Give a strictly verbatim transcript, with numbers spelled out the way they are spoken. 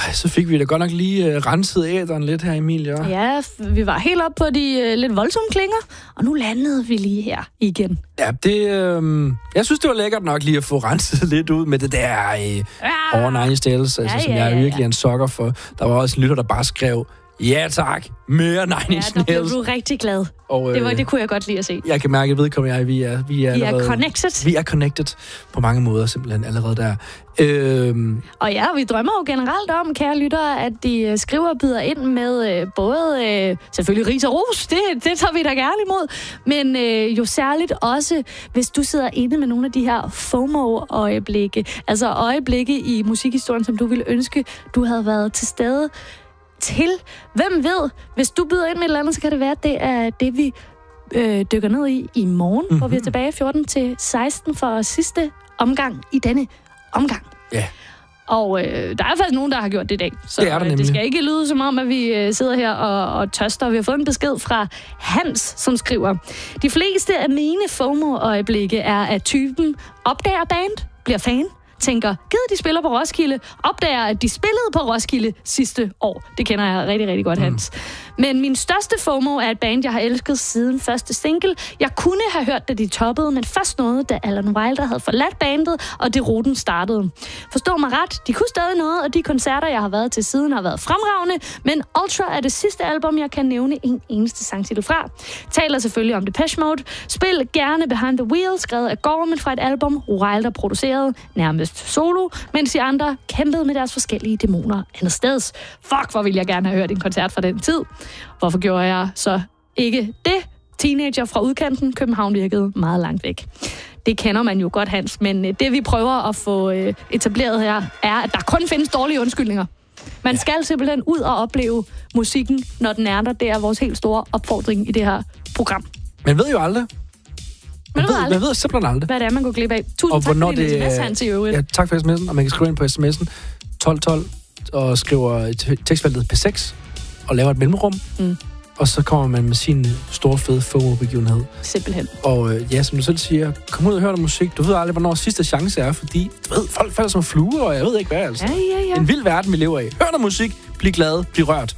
så fik vi da godt nok lige uh, renset æderen lidt her, Emilie. Ja, vi var helt op på de uh, lidt voldsomme klinger, og nu landede vi lige her igen. Ja, det... Øh, jeg synes, det var lækkert nok lige at få renset lidt ud med det der øh, ja. over Nine Inch Nails, altså, ja, som ja, jeg er ja, virkelig ja. en sokker for. Der var også en lytter, der bare skrev, ja tak, mere Nine Inch Nails. Ja, der blev du rigtig glad. Og, øh, det, var, det kunne jeg godt lide at se. Jeg kan mærke, at vedkommende jeg, vi er, vi er, Vi er allerede, connected. Vi er connected på mange måder simpelthen allerede der. Øhm. Og ja, vi drømmer jo generelt om, kære lyttere, at de skriver og byder ind med øh, både øh, selvfølgelig ris og ros, det, det tager vi da gerne imod, men øh, jo særligt også, hvis du sidder inde med nogle af de her FOMO-øjeblikke, altså øjeblikke i musikhistorien, som du ville ønske, du havde været til stede til. Hvem ved, hvis du byder ind med et eller andet, så kan det være, at det er det, vi øh, dykker ned i i morgen, mm-hmm. hvor vi er tilbage fjorten til seksten for sidste omgang i denne omgang. Ja. Yeah. Og øh, der er faktisk nogen, der har gjort det i dag. Så det, er der det skal ikke lyde som om, at vi øh, sidder her og, og tørster. Vi har fået en besked fra Hans, som skriver: de fleste af mine FOMO-øjeblikke er af typen opdager band, bliver fan, tænker, gider de spiller på Roskilde, opdager, at de spillede på Roskilde sidste år. Det kender jeg rigtig, rigtig godt, Hans. Mm. Men min største FOMO er et band, jeg har elsket siden første single. Jeg kunne have hørt, da de toppede, men først noget, da Alan Wilder havde forladt bandet, og det ruten startede. Forstå mig ret, de kunne stadig noget, og de koncerter, jeg har været til siden, har været fremragende, men Ultra er det sidste album, jeg kan nævne en eneste sangtitel fra. Taler selvfølgelig om Depeche Mode. Spil gerne Behind the Wheel, skrevet af Gorman fra et album, Wilder produceret, nærmest solo, mens de andre kæmpede med deres forskellige dæmoner andet steds. Fuck, hvor ville jeg gerne have hørt en koncert fra den tid. Hvorfor gjorde jeg så ikke det? Teenager fra udkanten, København virkede meget langt væk. Det kender man jo godt, Hans, men det vi prøver at få etableret her, er, at der kun findes dårlige undskyldninger. Man ja. skal simpelthen ud og opleve musikken, når den er der. Det er vores helt store opfordring i det her program. Man ved jo aldrig. Man, man, ved, ved, man ved simpelthen aldrig. Hvad det er, man går glip af. Tusind og tak for din sms, Hans, i øvrigt. Ja, tak for sms'en, og man kan skrive ind på sms'en tolv tolv og skriver tekstfeltet P seks og laver et mellemrum. Mm. Og så kommer man med sin store, fede FOMO-begivenhed. Simpelthen. Og øh, ja, som du selv siger, kom ud og hør noget musik. Du ved aldrig, hvornår sidste chance er, fordi du ved, folk falder som fluer, og jeg ved ikke hvad, altså. Ja, ja, ja. En vild verden, vi lever i. Hør noget musik, bliv glad, bliv rørt.